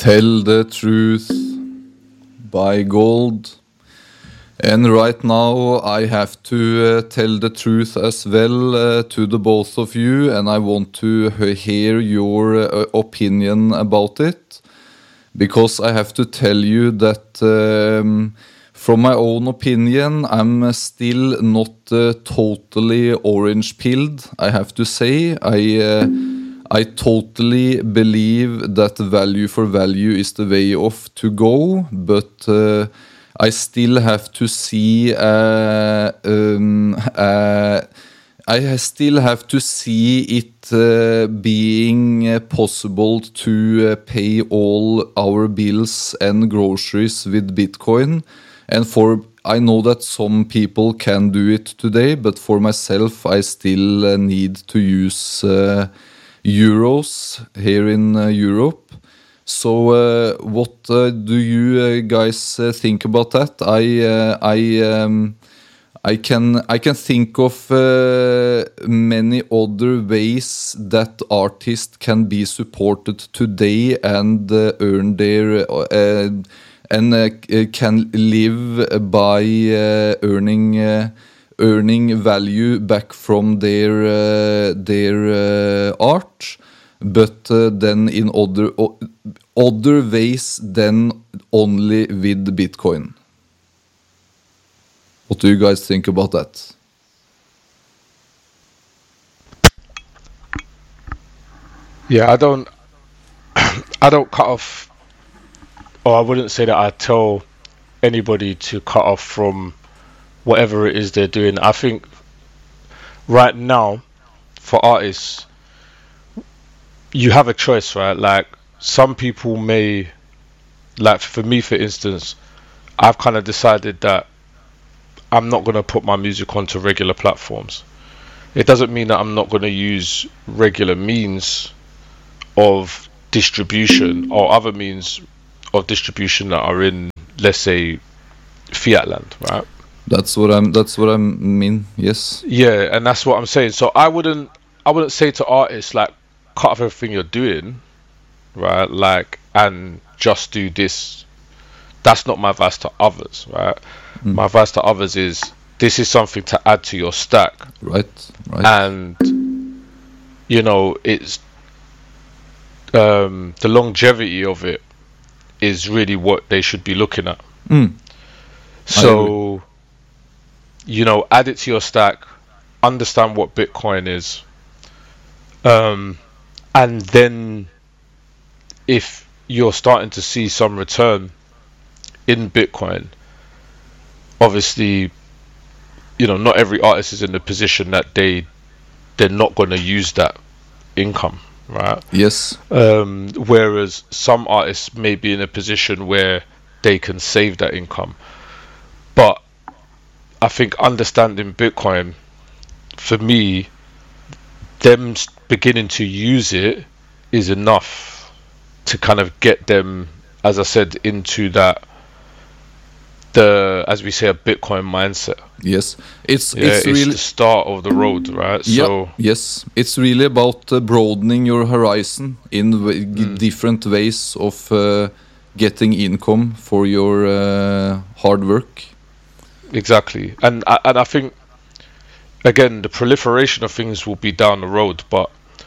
Tell the Truth by Gold. And right now I have to tell the truth as well to the both of you, and I want to hear your opinion about it, because I have to tell you that from my own opinion, I'm still not totally orange-pilled, I have to say. I totally believe that value for value is the way off to go, but I still have to see I still have to see it being possible to pay all our bills and groceries with Bitcoin. And I know that some people can do it today, but for myself, I still need to use euros here in Europe. So what do you guys think about that? I can think of many other ways that artists can be supported today and earn their can live by earning value back from their art, but then in other ways than only with Bitcoin. What do you guys think about that? Yeah, I don't cut off, or I wouldn't say that I tell anybody to cut off from whatever it is they're doing. I think right now, for artists, you have a choice, right? Like, some people may, like for me, for instance, I've kind of decided that I'm not going to put my music onto regular platforms. It doesn't mean that I'm not going to use regular means of distribution or other means of distribution that are in, let's say, fiat land, right? That's what I mean. Yes. Yeah, and that's what I'm saying. So I wouldn't say to artists, like, cut off everything you're doing, right? Like, and just do this. That's not my advice to others, right? My advice to others is, this is something to add to your stack, right? And you know, it's the longevity of it is really what they should be looking at. So, you know, add it to your stack, understand what Bitcoin is, and then if you're starting to see some return in Bitcoin, obviously, you know, not every artist is in the position that they're not going to use that income, right? Yes. Whereas some artists may be in a position where they can save that income. But I think understanding Bitcoin, for me, them beginning to use it is enough to kind of get them, as I said, into that, as we say, a Bitcoin mindset. Yes, it's really the start of the road, right? So yes, it's really about broadening your horizon in different ways of getting income for your hard work. Exactly, and I think, again, the proliferation of things will be down the road, but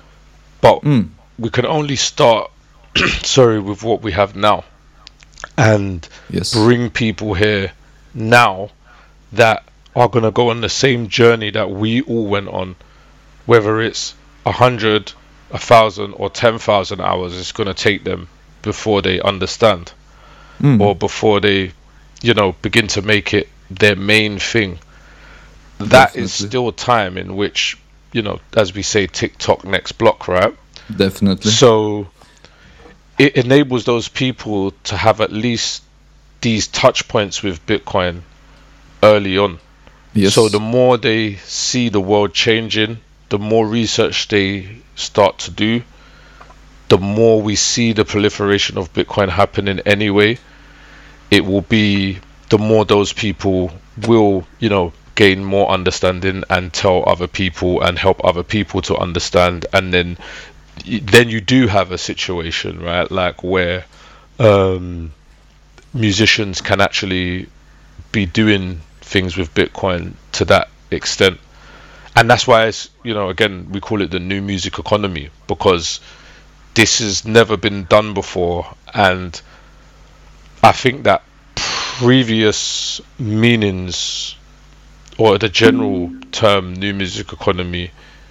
we can only start with what we have now, and bring people here now that are going to go on the same journey that we all went on, whether it's 100, 1,000 or 10,000 hours it's going to take them before they understand, or before they, you know, begin to make it their main thing. That Definitely. Is still time in which, you know, as we say, TikTok next block, right? Definitely. So it enables those people to have at least these touch points with Bitcoin early on. Yes. So the more they see the world changing, the more research they start to do, the more we see the proliferation of Bitcoin happening anyway, it will be, the more those people will, you know, gain more understanding and tell other people and help other people to understand. And then you do have a situation, right, like where musicians can actually be doing things with Bitcoin to that extent. And that's why it's, again, we call it the new music economy, because this has never been done before. And I think that previous meanings, or the general term new music economy,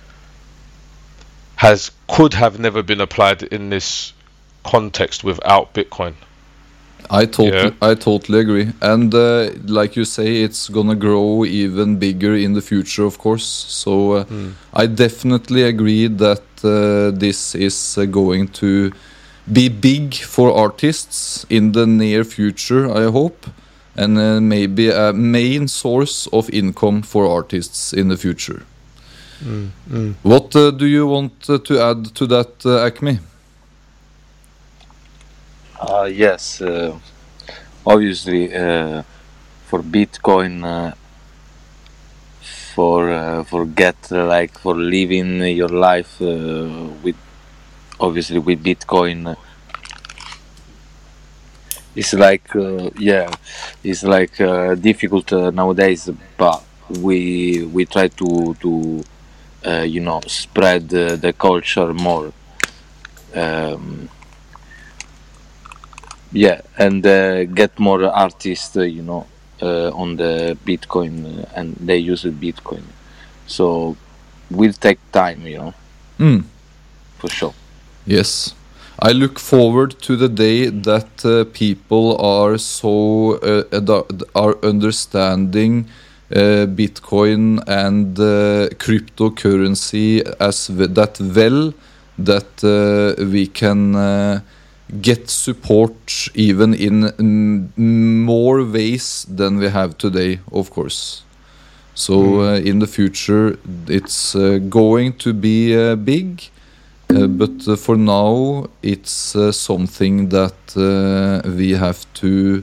could have never been applied in this context without Bitcoin. I totally agree. And like you say, it's gonna grow even bigger in the future, of course. So I definitely agree that this is going to be big for artists in the near future, I hope. And maybe a main source of income for artists in the future. What do you want to add to that, Acme? Yes, obviously, for Bitcoin, for living your life with Bitcoin, it's like difficult nowadays, but we try to spread the culture more. And get more artists, on the Bitcoin, and they use Bitcoin. So will take time, for sure. Yes, I look forward to the day that people are are understanding Bitcoin and cryptocurrency that we can get support even in more ways than we have today, of course. So in the future it's going to be big, but for now it's something that we have to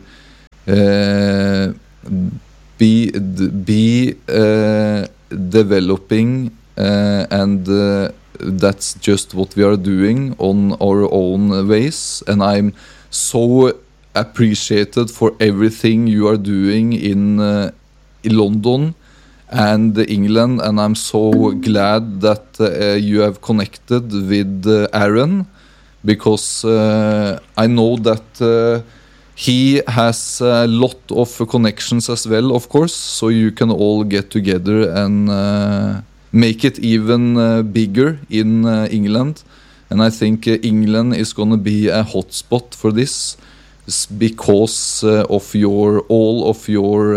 be developing, and that's just what we are doing on our own ways. And I'm so appreciated for everything you are doing in London and England, and I'm so glad that you have connected with Aaron, because I know that he has a lot of connections as well, of course, so you can all get together and make it even bigger in England. And I think England is going to be a hotspot for this, because of all of your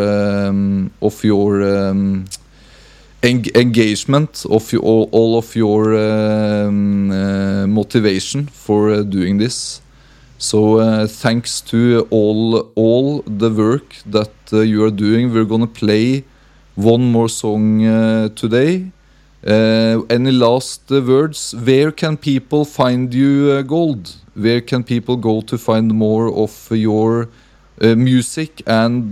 engagement, all of your motivation for doing this. So thanks to all the work that you are doing. We're going to play one more song today. Any last words? Where can people find you, Gold? Where can people go to find more of your music and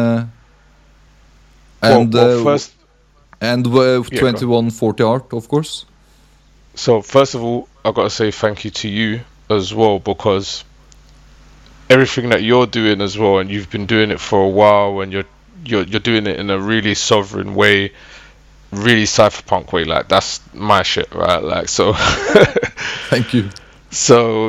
2140 Art, of course? So first of all, I've got to say thank you to you as well, because everything that you're doing as well, and you've been doing it for a while, and you're doing it in a really sovereign way, really cypherpunk way. Like, that's my shit, right? Like, so thank you. So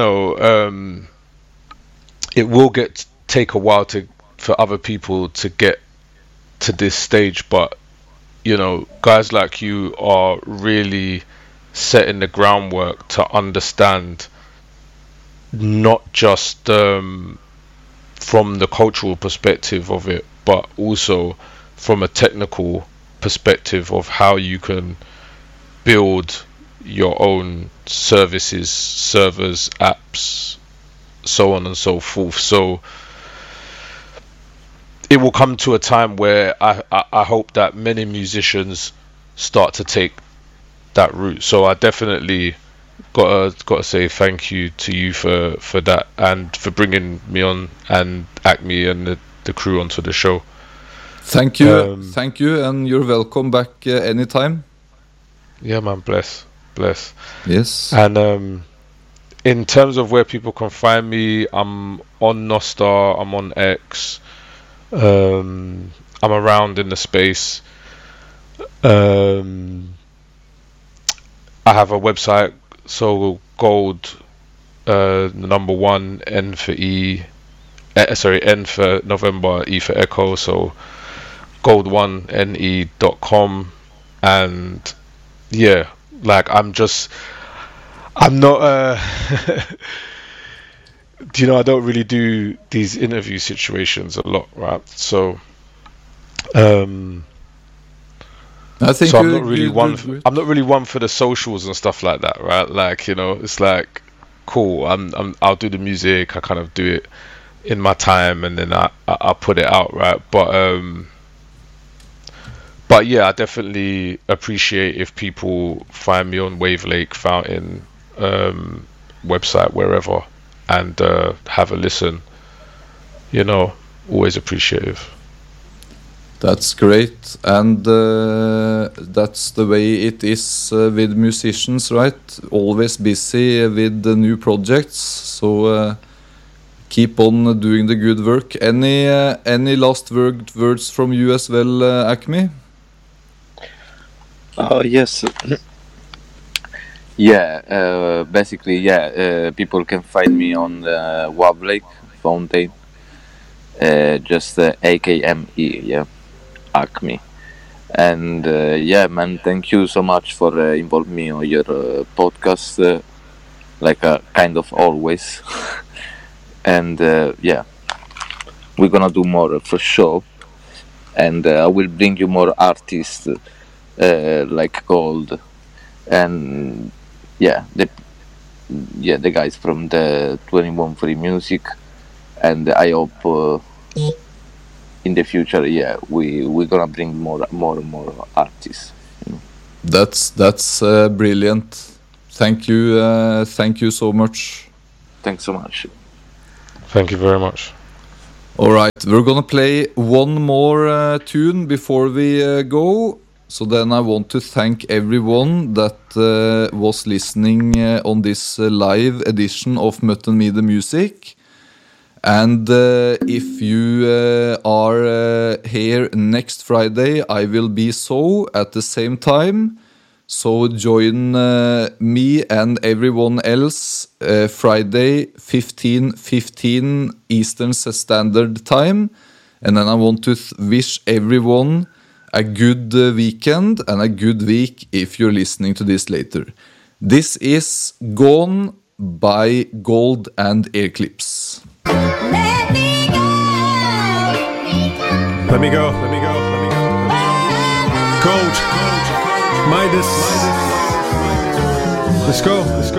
it will take a while for other people to get to this stage, but guys like you are really setting the groundwork to understand, not just from the cultural perspective of it, but also from a technical perspective of how you can build your own services, servers, apps, so on and so forth. So it will come to a time where I hope that many musicians start to take that route. So I definitely gotta say thank you to you for that, and for bringing me on, and Acme and the crew onto the show. Thank you, and you're welcome back anytime. Yeah, man, bless. Yes. And in terms of where people can find me, I'm on Nostar, I'm on X, I'm around in the space. I have a website, so gold, the number 1, N for E, N for November, E for Echo, so gold1ne.com. And yeah, like I'm not I don't really do these interview situations a lot, right? So I think so I'm not really one for the socials and stuff like that, right? Like, it's like, cool, I'll do the music, I kind of do it in my time, and then I'll put it out, right? But yeah, I definitely appreciate if people find me on Wavelake, Fountain, website, wherever, and have a listen. Always appreciative. That's great, and that's the way it is with musicians, right? Always busy with the new projects, so keep on doing the good work. Any last words from you as well, Acme? Oh yes. Yeah, basically, people can find me on Wavelake, Fountain, just AKME, yeah, Acme. And yeah, man, thank you so much for involving me on your podcast, like kind of always. And yeah, we're gonna do more for sure. And I will bring you more artists like Gold, and the guys from the 21 Free Music. And I hope in the future, we're gonna bring more artists. That's brilliant. Thank you so much. Thanks so much. Thank you very much. All right, we're gonna play one more tune before we go. So then I want to thank everyone that was listening on this live edition of Mutton Me the Music. And if you are here next Friday, I will be so at the same time. So join me and everyone else Friday 15:15 Eastern Standard Time. And then I want to wish everyone a good weekend and a good week if you're listening to this later. This is Gone by Gold and Airclips. Let me go. Let me go. Gold. Midas. Let's go.